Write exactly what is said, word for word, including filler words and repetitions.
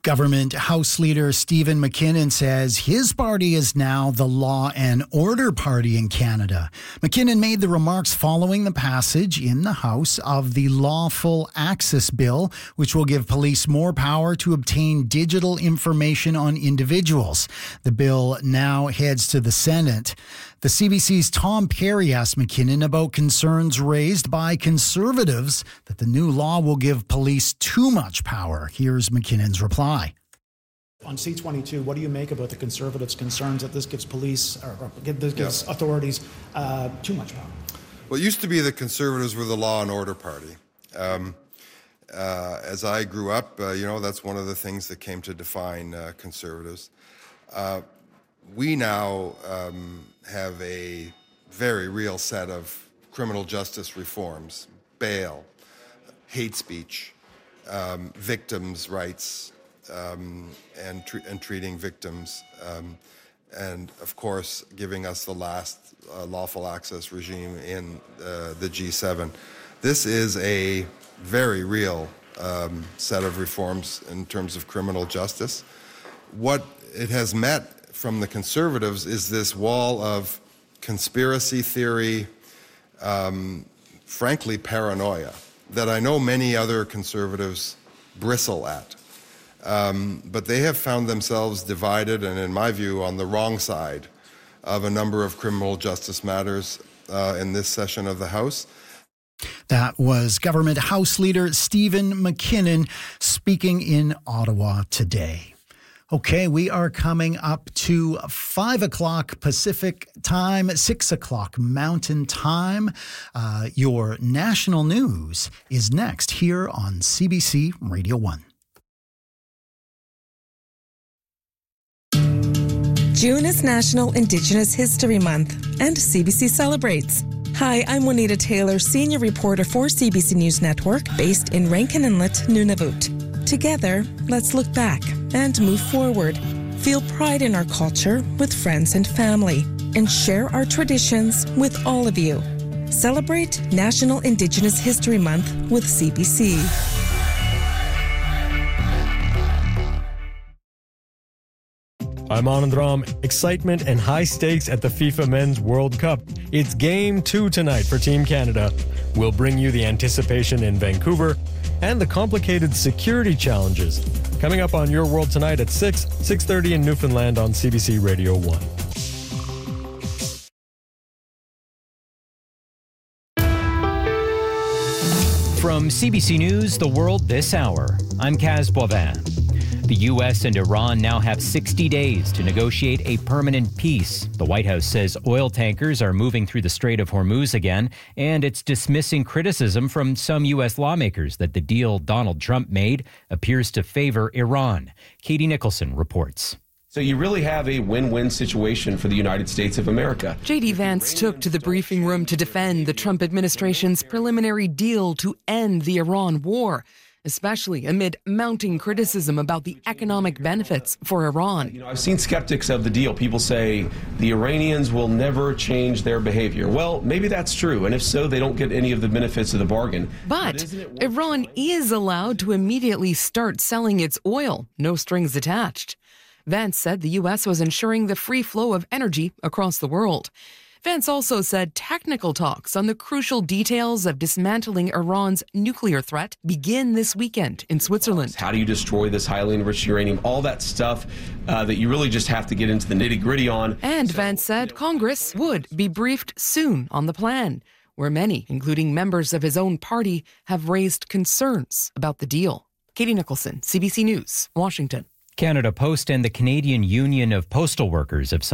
Government House Leader Stephen McKinnon says his party is now the Law and Order Party in Canada. McKinnon made the remarks following the passage in the House of the Lawful Access Bill, which will give police more power to obtain digital information on individuals. The bill now heads to the Senate. The C B C's Tom Perry asked McKinnon about concerns raised by Conservatives that the new law will give police too much power. Here's McKinnon's reply. On C twenty-two, what do you make about the Conservatives' concerns that this gives police or, or this gives yeah. authorities uh, too much power? Well, it used to be the Conservatives were the Law and Order Party. Um, uh, as I grew up, uh, you know, that's one of the things that came to define uh, Conservatives. Uh, we now um, have a very real set of criminal justice reforms, bail, hate speech, um, victims' rights, um, and, tre- and treating victims, um, and of course giving us the last uh, lawful access regime in uh, the G seven. This is a very real um, set of reforms in terms of criminal justice. What it has met from the Conservatives is this wall of conspiracy theory, um, frankly paranoia, that I know many other Conservatives bristle at. Um, but they have found themselves divided and, in my view, on the wrong side of a number of criminal justice matters uh, in this session of the House. That was Government House Leader Stephen McKinnon speaking in Ottawa today. Okay, we are coming up to five o'clock Pacific time, six o'clock Mountain time. Uh, your national news is next here on C B C Radio one. June is National Indigenous History Month, and C B C celebrates. Hi, I'm Juanita Taylor, senior reporter for C B C News Network, based in Rankin Inlet, Nunavut. Together, let's look back and move forward. Feel pride in our culture with friends and family, and share our traditions with all of you. Celebrate National Indigenous History Month with C B C. I'm Anand Ram. Excitement and high stakes at the FIFA Men's World Cup. It's game two tonight for Team Canada. We'll bring you the anticipation in Vancouver and the complicated security challenges. Coming up on Your World Tonight at six, six thirty in Newfoundland on C B C Radio one. From C B C News, The World This Hour, I'm Kaz Boivin. The U S and Iran now have sixty days to negotiate a permanent peace. The White House says oil tankers are moving through the Strait of Hormuz again, and it's dismissing criticism from some U S lawmakers that the deal Donald Trump made appears to favor Iran. Katie Nicholson reports. So you really have a win-win situation for the United States of America. J D Vance took to the briefing room to defend the Trump administration's preliminary deal to end the Iran war, especially amid mounting criticism about the economic benefits for Iran. You know, I've seen skeptics of the deal. People say the Iranians will never change their behavior. Well, maybe that's true, and if so, they don't get any of the benefits of the bargain. But, but Iran is allowed to immediately start selling its oil, no strings attached. Vance said the U S was ensuring the free flow of energy across the world. Vance also said technical talks on the crucial details of dismantling Iran's nuclear threat begin this weekend in Switzerland. How do you destroy this highly enriched uranium? All that stuff uh, that you really just have to get into the nitty-gritty on. And so, Vance said you know, Congress would be briefed soon on the plan, where many, including members of his own party, have raised concerns about the deal. Katie Nicholson, C B C News, Washington. Canada Post and the Canadian Union of Postal Workers have signed